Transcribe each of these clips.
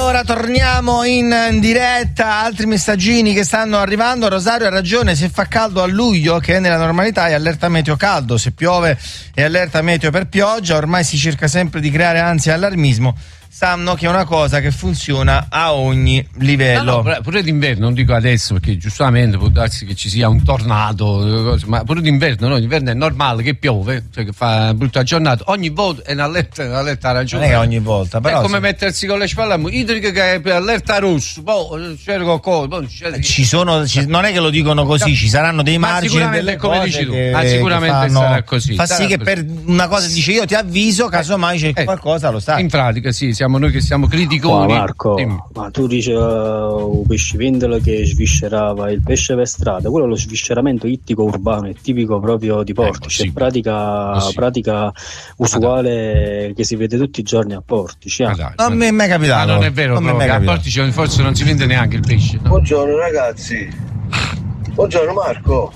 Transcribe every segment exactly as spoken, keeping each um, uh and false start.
Allora torniamo in diretta, altri messaggini che stanno arrivando. Rosario ha ragione, se fa caldo a luglio, che è nella normalità, è allerta meteo caldo, se piove è allerta meteo per pioggia, ormai si cerca sempre di creare ansia e allarmismo. Sanno che è una cosa che funziona a ogni livello. No, no, pure d'inverno, non dico adesso perché giustamente può darsi che ci sia un tornado, ma pure d'inverno, no? D'inverno è normale che piove, cioè che fa una brutta giornata, ogni volta è un'allerta, un'allerta arancione. Non è che ogni volta, però. È come se... mettersi con le spalle idriche che è allerta rosso, poi c'è qualcosa, poi c'è... Ci sono, ci, non è che lo dicono così, ci saranno dei ma margini. Sicuramente delle è come cose dici tu, che, ma sicuramente fanno, sarà così. Fa sarà sì che così. Per una cosa dice io ti avviso, casomai c'è eh, qualcosa, lo sai. In pratica sì, siamo noi che siamo criticoni. Ma Marco, Dimmi. ma tu dici uh, un pescivendolo che sviscerava il pesce per strada, quello è lo svisceramento ittico urbano, è tipico proprio di Portici, è pratica, pratica usuale che si vede tutti i giorni a Portici. Eh. Dai, non mi è mai capitato. Ma non è vero, non proprio, a Portici forse non si vende neanche il pesce. No? Buongiorno ragazzi, buongiorno Marco,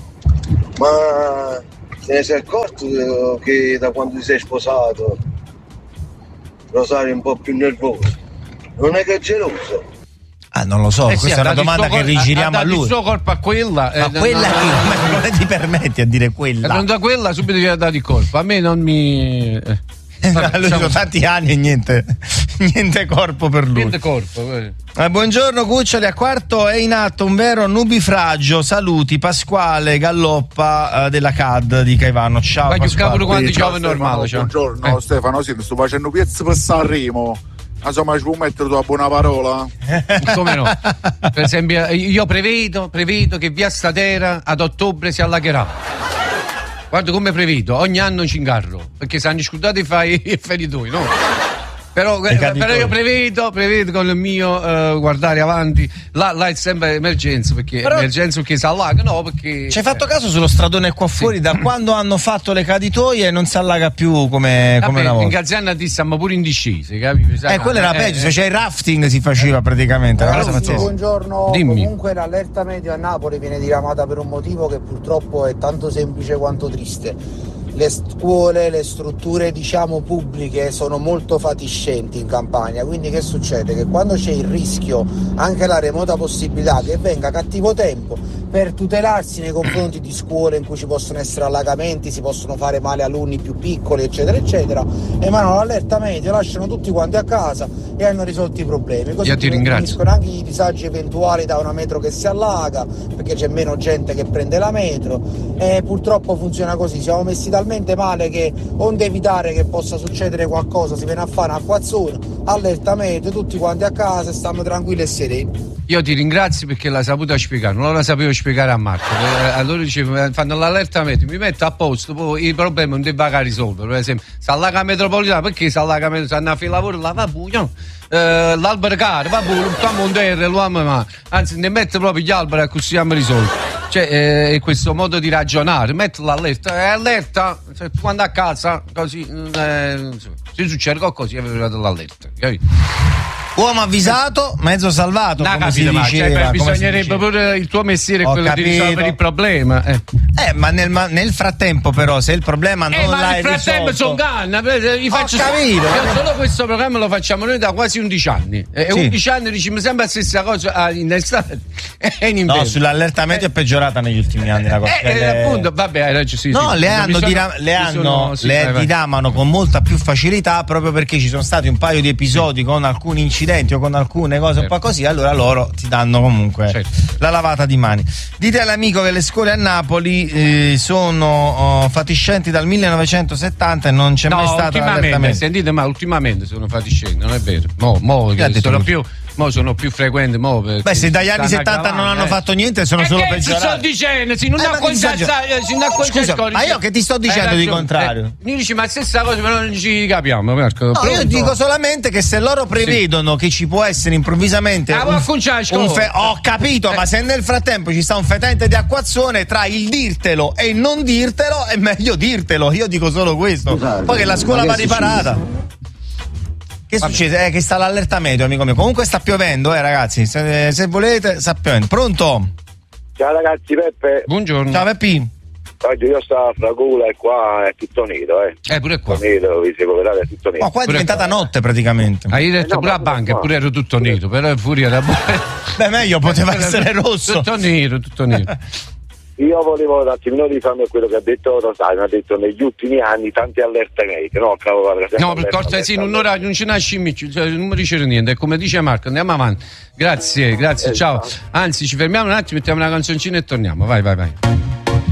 ma te ne sei accorto che da quando ti sei sposato Rosario è un po' più nervoso? Non è che è geloso? Ah, non lo so, eh questa sì, è una domanda che col- rigiriamo ha, a lui. il suo colpo a quella. Ma eh, quella no, che, no, come, come ti permetti a dire quella? Non da quella subito gli ha dato il colpo. A me non mi. Eh. Vabbè, lui sono tanti anni e niente, niente corpo per lui. Niente corpo. Eh. Eh, buongiorno Cuccioli, a Quarto è in atto un vero nubifragio. Saluti Pasquale Galloppa eh, della C A D di Caivano. Ciao Ma Pasquale. che quando Sì, ciao, piove normale. Ciao. Buongiorno Eh. Stefano, sì, sto facendo piezze per Sanremo. Insomma, ci può mettere tua buona parola? Come no? Per esempio, io prevedo, prevedo che via Statera ad ottobre si allagherà. Guarda come prevedo, ogni anno ci ingarro, perché sanno scusate fai i feritori, no? Però, però io prevedo, prevedo con il mio uh, guardare avanti, là, là è sempre emergenza, perché però emergenza perché si allaga, no? Perché. Ci hai fatto caso sullo stradone qua fuori, sì. Da quando hanno fatto le caditoie non si allaga più come, Vabbè, come una volta. In Gazzana ti stiamo pure in discesa, capisci? Eh, quello era eh, peggio, eh. se c'è il rafting si faceva praticamente. Allora, cosa sì, buongiorno, Dimmi. Comunque l'allerta meteo a Napoli viene diramata per un motivo che purtroppo è tanto semplice quanto triste. Le scuole, le strutture diciamo pubbliche sono molto fatiscenti in Campania, quindi che succede? Che quando c'è il rischio, anche la remota possibilità che venga cattivo tempo, per tutelarsi nei confronti di scuole in cui ci possono essere allagamenti, si possono fare male alunni più piccoli eccetera eccetera, emanano l'allerta meteo, lasciano tutti quanti a casa e hanno risolto i problemi, così diminuiscono anche i disagi eventuali da una metro che si allaga perché c'è meno gente che prende la metro e purtroppo funziona così. Siamo messi talmente male che onde evitare che possa succedere qualcosa si viene a fare una acquazzone, allerta meteo, tutti quanti a casa e stanno tranquilli e sereni. Io ti ringrazio perché l'hai saputa spiegare, non la sapevo spiegare a Marco. Allora dicevo, fanno l'allerta meteo, mi metto a posto, poi i problemi non devo risolvere. Per esempio, si allaga la metropolitana, perché si allaga la metropolitana? Si lavoro là, va buio. Eh, l'albero caro, va buio, un monterre, l'uomo, ma anzi, ne mette proprio gli alberi così siamo risolti. Cioè, è eh, questo modo di ragionare, metti l'allerta, è allerta, se tu quando a casa, così, eh, se succede qualcosa, è arrivato l'allerta, capito? Uomo avvisato, mezzo salvato. No, come capito, si ma diceva, cioè, come bisognerebbe si pure il tuo mestiere è Ho quello capito. di risolvere il problema. Eh, eh ma nel, ma nel frattempo, però, se il problema non eh, ma l'hai nel frattempo risolto... sono canna, gli faccio Ho capito. Io solo questo programma lo facciamo noi da quasi undici anni. E Sì. undici anni diciamo sempre la stessa cosa in estate e in inverno. No, sull'allerta meteo è peggiorata negli ultimi anni la cosa. Eh, eh, le... appunto, vabbè, hai ragione, sì, No, sì. le Mi hanno, sono- dira- le, mi hanno sono- sì, le vai, vai. diramano con molta più facilità proprio perché ci sono stati un paio di episodi con alcuni incidenti o con alcune cose Certo. un po' così, allora loro ti danno comunque Certo. la lavata di mani. Dite all'amico che le scuole a Napoli eh, sono oh, fatiscenti dal millenovecentosettanta e non c'è No, mai stata l'allerta ultimamente, meteo. sentite, ma ultimamente sono fatiscenti, non è vero? Mo, mo Chi ha che detto sono questo? più, mo sono più frequenti, mo perché Beh, se dagli anni stanno settanta non aggravando, hanno eh. fatto niente sono E solo che ti sto peggiorati. dicendo? Si non Eh, ha ma ti sto concesso, si non ha concesso. Scusa, ma io che ti sto dicendo di contrario? Eh, mi dici, ma stessa cosa, però non ci capiamo, Marco. No, Pronto? io dico solamente che se loro prevedono che ci può essere improvvisamente Ah, un, ma conciare, un scusa. fe- ho capito, Eh. ma se nel frattempo ci sta un fetente di acquazzone, tra il dirtelo e il non dirtelo è meglio dirtelo. Io dico solo questo. Scusate, Poi che la scuola ma va che riparata. Che Vabbè. succede? Eh, che sta l'allerta meteo, amico mio. Comunque sta piovendo, eh, ragazzi. Se, se volete, sta piovendo. Pronto? Ciao ragazzi, Peppe. Buongiorno. Ciao Peppi. Oggi io stavo a Fragula e qua è tutto nero, eh. Eh, pure qua. Tutto nero, vi seguo, è tutto nero. Ma qua è Pure diventata qua. notte praticamente. Hai detto Eh, no, pure ma a banca, qua. eppure ero tutto nero, però fuori era Beh, meglio, poteva essere rosso. Tutto nero, tutto nero. Io volevo un attimino rifarmi a quello che ha detto Rosario, ha detto negli ultimi anni tante allerte mediche, no? Cavolo, No, per cortesia, in un'ora non ce n'ha scimmiccio, cioè, non mi dice niente, è come dice Marco, andiamo avanti. Grazie, grazie, ciao. Anzi, ci fermiamo un attimo, mettiamo una canzoncina e torniamo. Vai, vai, vai.